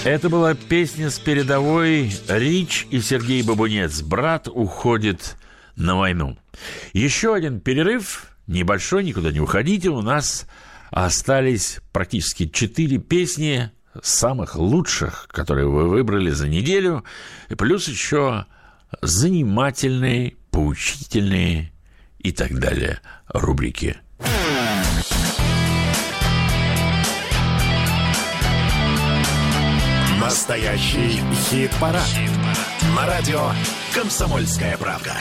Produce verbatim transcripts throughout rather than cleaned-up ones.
Это была песня с передовой. Рич и Сергей Бабунец. Брат уходит на войну. Еще один перерыв. Небольшой, никуда не уходите. У нас остались практически четыре песни самых лучших, которые вы выбрали за неделю. И плюс еще занимательные, поучительные и так далее рубрики. Настоящий хит-парад. Хит-парад. На радио «Комсомольская правда».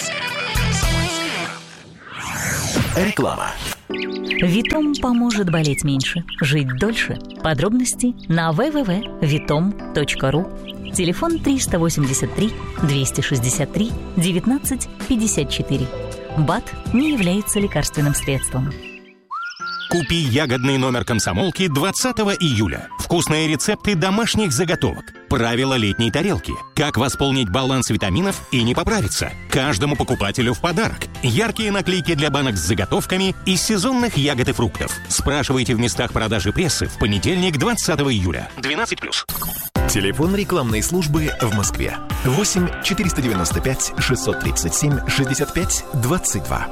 Реклама. Витом поможет болеть меньше, жить дольше. Подробности на дабл ю дабл ю дабл ю точка витом точка ру. Телефон триста восемьдесят три двести шестьдесят три девятнадцать пятьдесят четыре. БАД не является лекарственным средством. Купи ягодный номер «Комсомолки» двадцатого июля. Вкусные рецепты домашних заготовок. Правила летней тарелки. Как восполнить баланс витаминов и не поправиться. Каждому покупателю в подарок. Яркие наклейки для банок с заготовками из сезонных ягод и фруктов. Спрашивайте в местах продажи прессы в понедельник, двадцатого июля. двенадцать плюс. Телефон рекламной службы в Москве. восемь четыреста девяносто пять шестьсот тридцать семь шестьдесят пять двадцать два.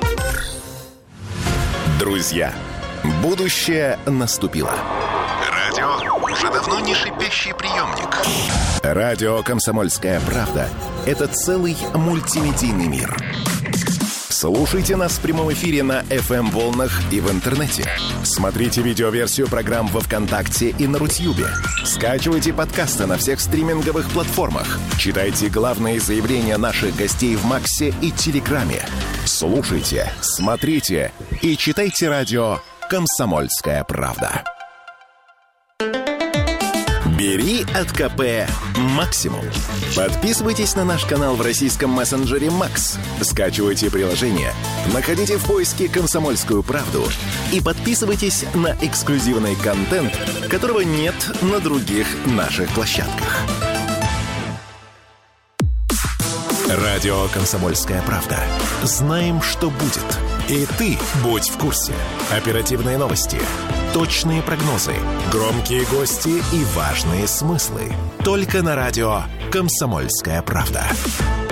Друзья, будущее наступило. Радио уже давно не шипящий приемник. Радио «Комсомольская правда» — это целый мультимедийный мир. Слушайте нас в прямом эфире на эф эм-волнах и в интернете. Смотрите видеоверсию программ во ВКонтакте и на Рутьюбе. Скачивайте подкасты на всех стриминговых платформах. Читайте главные заявления наших гостей в Максе и Телеграме. Слушайте, смотрите и читайте радио «Комсомольская правда». Бери от ка пэ максимум. Подписывайтесь на наш канал в российском мессенджере Макс. Скачивайте приложение, находите в поиске «Комсомольскую правду» и подписывайтесь на эксклюзивный контент, которого нет на других наших площадках. Радио «Комсомольская правда». Знаем, что будет. И ты будь в курсе. Оперативные новости, точные прогнозы, громкие гости и важные смыслы. Только на радио «Комсомольская правда».